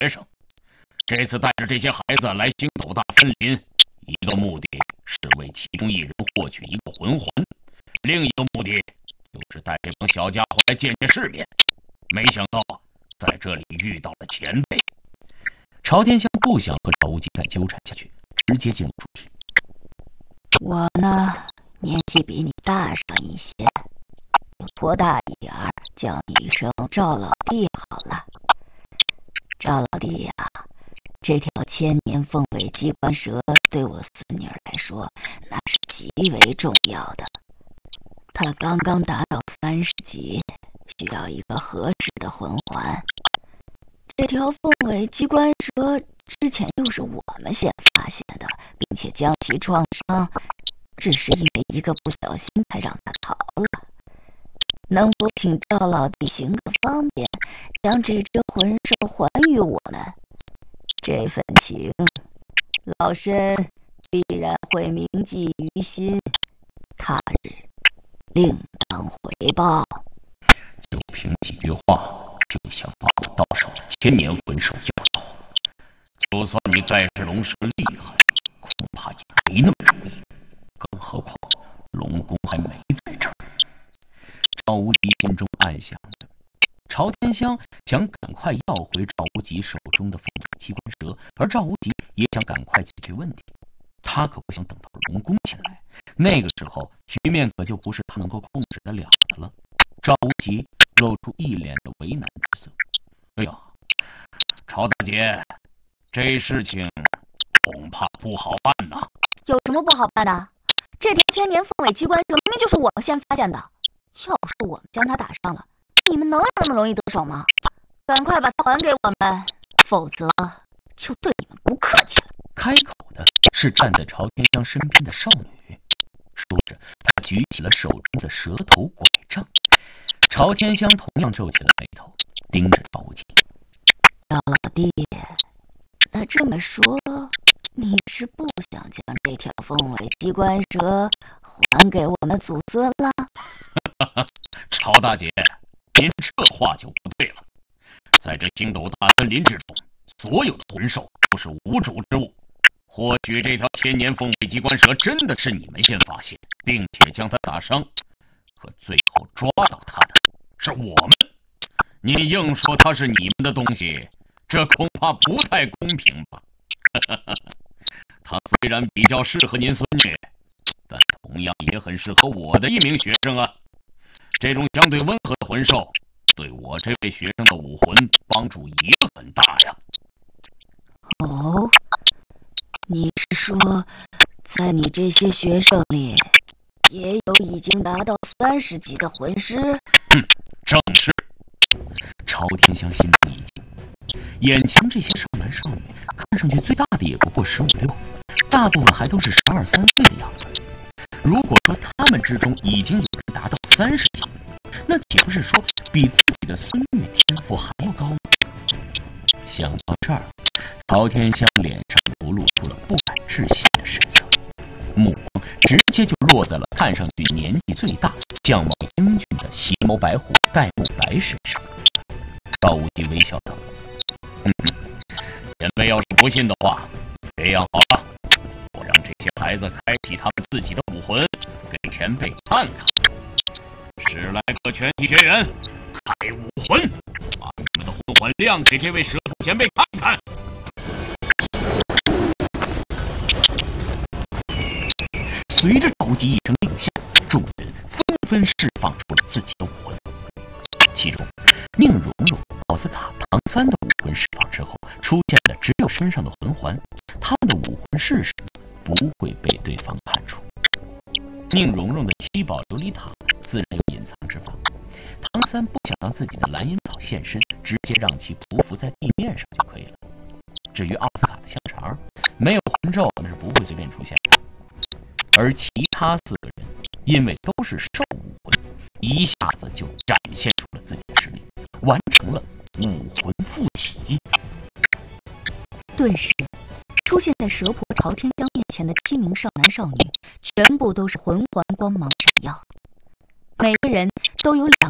学生。这次带着这些孩子来星斗大森林，一个目的是为其中一人获取一个魂环，另一个目的就是带这帮小家伙来见见世面。没想到在这里遇到了前辈。 朝天香不想和赵无极再纠缠下去，直接进入主题。 我呢，年纪比你大上一些，就多大一点儿，叫你一声赵老弟好了。赵老弟呀，这条千年凤尾机关蛇对我孙女儿来说，那是极为重要的。她刚刚达到30级，需要一个合适的魂环。这条凤尾机关蛇之前又是我们先发现的，并且将其创伤，只是因为一个不小心才让它逃了。能否请赵老弟行个方便，将这只魂兽还于我们？这份情，老身必然会铭记于心，他日另当回报。 就凭几句话就想把我到手的千年魂兽要走，就算你盖世龙蛇厉害，恐怕也没那么容易。更何况龙宫还没在这儿。 赵无极心中暗想着，朝天香想赶快要回赵无极手中的凤尾机关蛇，而赵无极也想赶快解决问题。他可不想等到龙宫前来，那个时候局面可就不是他能够控制得了的了。赵无极露出一脸的为难之色。 哎呀，朝大姐，这事情恐怕不好办呐。 有什么不好办的？这条千年凤尾机关蛇明明就是我们先发现的，要是我们将它打伤了，你们能有那么容易得手吗？赶快把它还给我们，否则就对你们不客气了。 开口的是站在朝天香身边的少女，说着，她举起了手中的蛇头拐杖。朝天香同样皱起了眉头，盯着赵无极。 赵老弟，那这么说，你是不想将这条凤尾机关蛇还给我们祖孙了？ 朝大姐，您这话就不对了。在这星斗大森林之中，所有的魂兽都是无主之物。或许这条千年凤尾机关蛇真的是你们先发现，并且将它打伤，可最后抓到它的是我们。你硬说它是你们的东西，这恐怕不太公平吧？它虽然比较适合您孙女，但同样也很适合我的一名学生啊。这种相对温和的魂兽，对我这位学生的武魂帮助也很大呀。 哦，你是说，在你这些学生里，也有已经达到30级的魂师？ 正是。 朝天香心中一惊，眼前这些少男少女，看上去最大的也不过15、16，大部分还都是12、13岁的样子。如果说他们之中已经有人达到30级，那岂不是说比自己的孙女天赋还要高吗？想到这儿，朝天香脸上流露出了不敢置信的神色，目光直接就落在了看上去年纪最大、相貌英俊的邪眸白虎戴沐白身上。赵无极微笑道：“ 前辈要是不信的话，这样好了，我让这些孩子开启他们自己的武魂，给前辈看看。10来个全体学员，开武魂，把你们的魂环亮给这位蛇头前辈看看。” 随着赵无极一声令下，众人纷纷释放出了自己的武魂。其中，宁荣荣、奥斯卡、唐三的武魂释放之后，出现的只有身上的魂环，他们的武魂是什么，不会被对方看出。宁荣荣的七宝琉璃塔自然有隐藏之法，唐三不想让自己的蓝银草现身，直接让其匍匐在地面上就可以了。至于奥斯卡的香肠，没有魂咒那是不会随便出现的。而其他4个人因为都是兽武魂，一下子就展现出了自己的实力，完成了武魂附体。 顿时，出现在蛇婆朝天香面前的7名少男少女，全部都是魂环光芒闪耀，每个人都有2